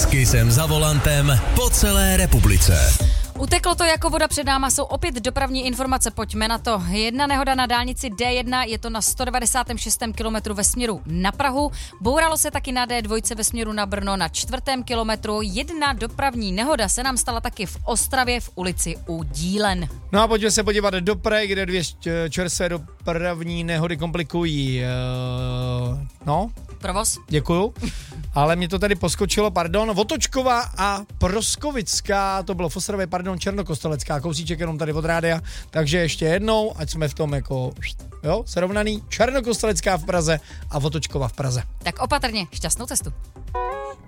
S Kissem za volantem po celé republice. Uteklo to jako voda před náma, jsou opět dopravní informace, pojďme na to. Jedna nehoda na dálnici D1, je to na 196. kilometru ve směru na Prahu. Bouralo se taky na D2 ve směru na Brno na 4. kilometru. Jedna dopravní nehoda se nám stala taky v Ostravě v ulici U Dílen. No a pojďme se podívat do Prahy, kde dvě čerstvé dopravní nehody komplikují. Provoz? Děkuju. Ale mě to tady poskočilo, Votočková a Proskovická, to bylo v Ostravě, Černokostelecká, kousíček jenom tady od rádia, takže ještě jednou, ať jsme v tom jako, srovnaný, Černokostelecká v Praze a Votočková v Praze. Tak opatrně, šťastnou cestu.